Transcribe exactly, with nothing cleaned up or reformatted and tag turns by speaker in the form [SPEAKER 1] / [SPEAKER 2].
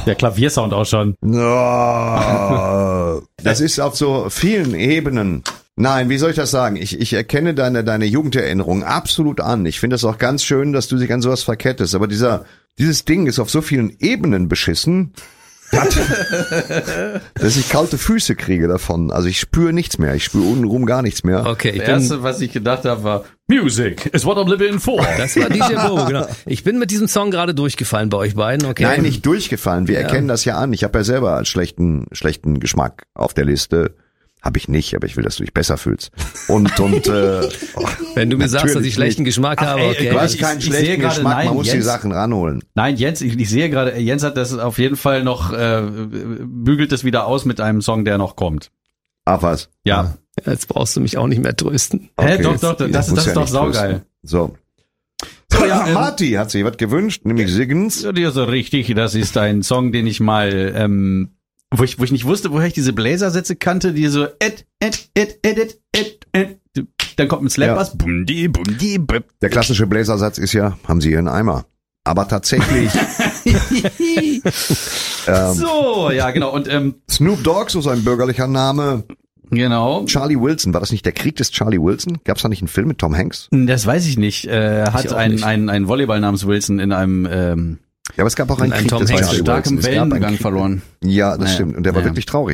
[SPEAKER 1] Der Klaviersound auch schon.
[SPEAKER 2] Oh, das ist auf so vielen Ebenen. Nein, wie soll ich das sagen? Ich, ich erkenne deine, deine Jugenderinnerung absolut an. Ich finde es auch ganz schön, dass du dich an sowas verkettest. Aber dieser, dieses Ding ist auf so vielen Ebenen beschissen, dass ich kalte Füße kriege davon. Also ich spüre nichts mehr. Ich spüre untenrum gar nichts mehr.
[SPEAKER 3] Okay, ich
[SPEAKER 1] Das
[SPEAKER 3] bin,
[SPEAKER 1] erste, was ich gedacht habe, war Music is what I'm living for.
[SPEAKER 3] das war D J Bobo, genau. Ich bin mit diesem Song gerade durchgefallen bei euch beiden, okay?
[SPEAKER 2] Nein, nicht durchgefallen. Wir
[SPEAKER 3] Ja.
[SPEAKER 2] erkennen das ja an. Ich habe ja selber als schlechten, schlechten Geschmack auf der Liste. Habe ich nicht, aber ich will, dass du dich besser fühlst. Und, und, äh,
[SPEAKER 3] Wenn du mir sagst, dass ich
[SPEAKER 2] natürlich
[SPEAKER 3] schlechten
[SPEAKER 2] nicht.
[SPEAKER 3] Geschmack
[SPEAKER 1] Ach,
[SPEAKER 3] habe,
[SPEAKER 1] ey,
[SPEAKER 3] okay.
[SPEAKER 2] Du hast
[SPEAKER 1] Ich-
[SPEAKER 2] keinen
[SPEAKER 1] ich sehe
[SPEAKER 2] schlechten
[SPEAKER 1] gerade,
[SPEAKER 2] Geschmack,
[SPEAKER 1] nein,
[SPEAKER 2] man muss die
[SPEAKER 1] Jens-
[SPEAKER 2] Sachen ranholen.
[SPEAKER 1] Nein, Jens, ich, ich sehe gerade, Jens hat das auf jeden Fall noch, äh, bügelt das wieder aus mit einem Song, der noch kommt.
[SPEAKER 2] Ach was?
[SPEAKER 1] Ja.
[SPEAKER 3] Jetzt brauchst du mich auch nicht mehr trösten.
[SPEAKER 1] Hä,
[SPEAKER 2] Okay,
[SPEAKER 1] doch,
[SPEAKER 2] jetzt-
[SPEAKER 1] doch, das,
[SPEAKER 2] ich
[SPEAKER 1] das
[SPEAKER 2] muss
[SPEAKER 1] ist
[SPEAKER 2] ja
[SPEAKER 1] doch
[SPEAKER 2] nicht
[SPEAKER 1] saugeil.
[SPEAKER 2] trösten. So.
[SPEAKER 1] So, ja, ähm,
[SPEAKER 2] Marty hat sich was gewünscht, nämlich Siggens.
[SPEAKER 1] Ja, ja, so richtig, das ist ein Song, den ich mal, ähm, wo ich, wo ich nicht wusste, woher ich diese Bläsersätze kannte, die so, et, et, et, et, et, et, et. Dann kommt ein Slap-Bass, bumdi, bumdi, bum.
[SPEAKER 2] Der klassische Bläsersatz ist ja, haben Sie Ihren Eimer. Aber tatsächlich, ähm,
[SPEAKER 1] So, ja, genau, und, ähm,
[SPEAKER 2] Snoop Dogg, so sein bürgerlicher Name,
[SPEAKER 1] genau.
[SPEAKER 2] Charlie Wilson, war das nicht der Krieg des Charlie Wilson? Gab es da nicht einen Film mit Tom Hanks?
[SPEAKER 1] Das weiß ich nicht. Äh, Er hat
[SPEAKER 3] auch
[SPEAKER 1] einen,
[SPEAKER 3] nicht.
[SPEAKER 1] einen, einen Volleyball namens Wilson in einem, ähm,
[SPEAKER 2] Ja, aber es gab auch einen
[SPEAKER 3] Ein
[SPEAKER 2] Krieg
[SPEAKER 3] Tom
[SPEAKER 2] des
[SPEAKER 3] Hanks
[SPEAKER 2] Charlie
[SPEAKER 1] starkem
[SPEAKER 2] Wilson. Es gab einen
[SPEAKER 1] Wellengang
[SPEAKER 2] Krieg-
[SPEAKER 1] verloren.
[SPEAKER 2] Ja, das
[SPEAKER 1] Naja,
[SPEAKER 2] stimmt. Und der war
[SPEAKER 1] naja.
[SPEAKER 2] wirklich traurig.